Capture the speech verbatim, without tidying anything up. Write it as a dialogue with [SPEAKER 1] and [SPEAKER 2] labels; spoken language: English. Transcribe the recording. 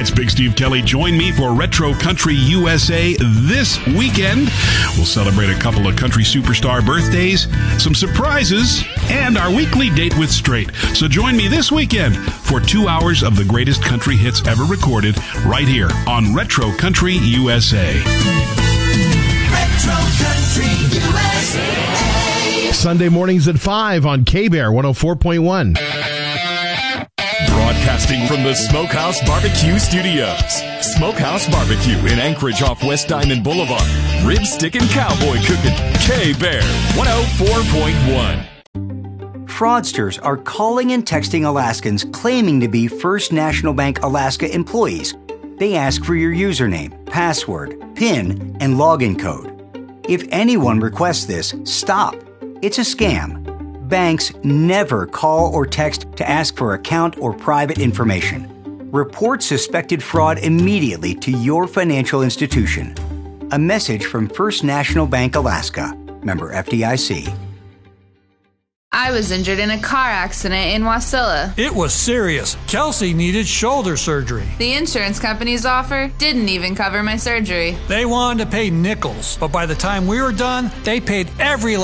[SPEAKER 1] Hi, it's Big Steve Kelly. Join me for Retro Country U S A this weekend. We'll celebrate a couple of country superstar birthdays, some surprises, and our weekly date with Straight. So join me this weekend for two hours of the greatest country hits ever recorded right here on Retro Country U S A.
[SPEAKER 2] Retro Country U S A.
[SPEAKER 3] Sunday mornings at five on K-Bear one oh four point one.
[SPEAKER 4] Broadcasting from the Smokehouse Barbecue Studios. Smokehouse Barbecue in Anchorage off West Diamond Boulevard. Rib stick and cowboy cooking. K-Bear one oh four point one.
[SPEAKER 5] Fraudsters are calling and texting Alaskans claiming to be First National Bank Alaska employees. They ask for your username, password, PIN, and login code. If anyone requests this, stop. It's a scam. Banks never call or text to ask for account or private information. Report suspected fraud immediately to your financial institution. A message from First National Bank Alaska. Member F D I C.
[SPEAKER 6] I was injured in a car accident in Wasilla.
[SPEAKER 7] It was serious. Kelsey needed shoulder surgery.
[SPEAKER 6] The insurance company's offer didn't even cover my surgery.
[SPEAKER 7] They wanted to pay nickels, but by the time we were done, they paid every